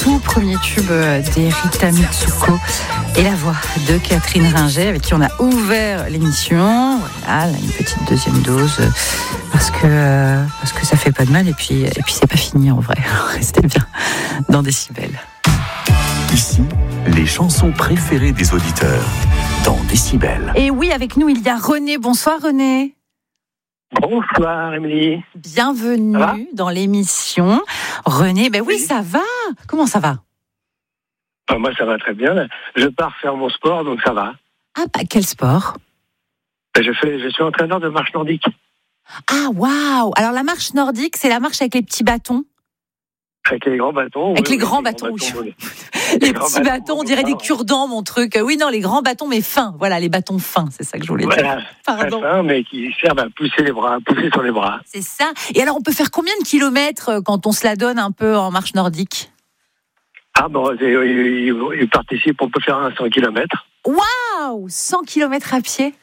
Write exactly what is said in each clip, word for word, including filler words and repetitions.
tout premier tube des Rita Mitsuko et la voix de Catherine Ringer, avec qui on a ouvert l'émission. Voilà, une petite deuxième dose parce que, parce que ça fait pas de mal et puis, et puis c'est pas fini en vrai. Restez bien dans Décibel. Ici, les chansons préférées des auditeurs dans Décibel. Et oui, avec nous, il y a René. Bonsoir René. Bonsoir Émilie. Bienvenue dans l'émission. René, ben oui, oui, ça va. Comment ça va? Ben moi, ça va très bien. Je pars faire mon sport, donc ça va. Ah, bah, quel sport? Ben, je, fais, je suis entraîneur de marche nordique. Ah, waouh! Alors, la marche nordique, c'est la marche avec les petits bâtons? Avec les grands bâtons. Avec oui, les grands oui, bâtons. Les, grands oui. bâtons, les, les petits bâtons, bâtons, on dirait des cure-dents, mon truc. Oui, non, les grands bâtons, mais fins. Voilà, les bâtons fins, c'est ça que je voulais voilà, dire. Pardon. Très fins, mais qui servent à pousser les bras, à pousser sur les bras. C'est ça. Et alors, on peut faire combien de kilomètres quand on se la donne un peu en marche nordique? Ah bon, ils il participent, on peut faire un cent kilomètres. Waouh! cent kilomètres à pied?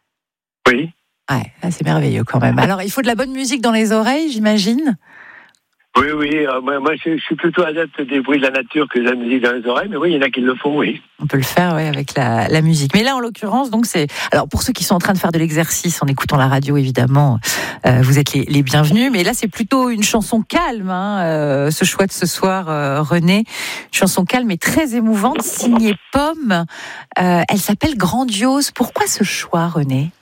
Oui. Ouais, c'est merveilleux quand même. Alors, il faut de la bonne musique dans les oreilles, j'imagine? Oui, oui. Euh, moi, moi je, je suis plutôt adepte des bruits de la nature que de la musique dans les oreilles, mais oui, il y en a qui le font, oui. On peut le faire, oui, avec la, la musique. Mais là, en l'occurrence, donc c'est. Alors, pour ceux qui sont en train de faire de l'exercice en écoutant la radio, évidemment, euh, vous êtes les, les bienvenus. Mais là, c'est plutôt une chanson calme, hein, euh, ce choix de ce soir, euh, René. Une chanson calme et très émouvante, signée Pomme. Euh, elle s'appelle Grandiose. Pourquoi ce choix, René?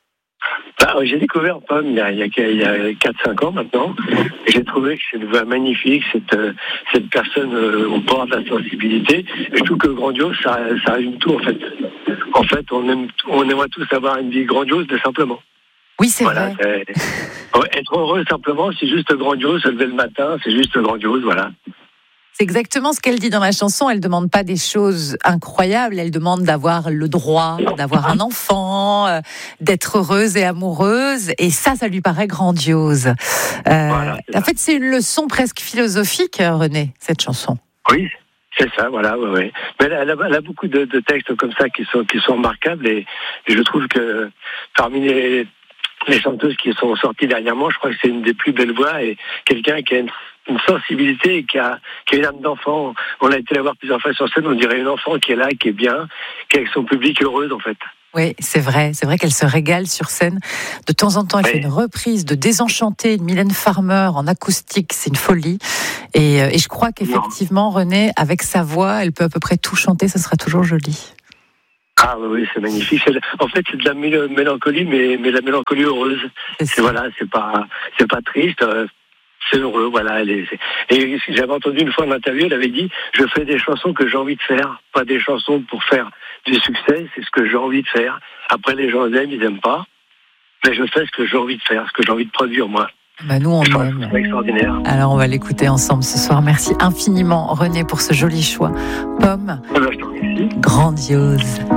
Bah, j'ai découvert Pomme il y a, il y a quatre cinq ans maintenant, et j'ai trouvé que c'est une voix magnifique, cette, cette personne euh, au bord de la sensibilité, et je trouve que grandiose, ça, ça résume tout en fait. En fait, on, aime, on aimerait tous avoir une vie grandiose, de simplement. Oui, c'est voilà, vrai. C'est, être heureux simplement, c'est juste grandiose, se lever le matin, c'est juste grandiose, voilà. C'est exactement ce qu'elle dit dans la chanson. Elle ne demande pas des choses incroyables. Elle demande d'avoir le droit, d'avoir un enfant, euh, d'être heureuse et amoureuse. Et ça, ça lui paraît grandiose. Euh, voilà, en fait, c'est une leçon presque philosophique, René, cette chanson. Oui, c'est ça, voilà. Ouais, ouais. Mais elle a, elle a beaucoup de, de textes comme ça qui sont, qui sont remarquables. Et, et je trouve que parmi les, les chanteuses qui sont sorties dernièrement, je crois que c'est une des plus belles voix. Et quelqu'un qui a une une sensibilité et qui a, qui a une âme d'enfant. On a été la voir plusieurs fois sur scène, on dirait une enfant qui est là, qui est bien, qui est avec son public heureuse en fait. Oui, c'est vrai, c'est vrai qu'elle se régale sur scène. De temps en temps, elle oui. fait une reprise de Désenchantée de Mylène Farmer en acoustique, c'est une folie. Et, et je crois qu'effectivement, non. René, avec sa voix, elle peut à peu près tout chanter, ça sera toujours joli. Ah oui, c'est magnifique. C'est, en fait, c'est de la mélancolie, mais, mais de la mélancolie heureuse. C'est, c'est voilà, c'est pas, c'est pas triste. Euh, C'est heureux, voilà. Elle est, et j'avais entendu une fois une interview, elle avait dit « Je fais des chansons que j'ai envie de faire, pas des chansons pour faire du succès, c'est ce que j'ai envie de faire. Après, les gens aiment, ils n'aiment pas, mais je fais ce que j'ai envie de faire, ce que j'ai envie de produire, moi. » Bah nous, on aime. C'est extraordinaire. Alors, on va l'écouter ensemble ce soir. Merci infiniment, René, pour ce joli choix. Pomme, Alors, je t'en remercie. Grandiose.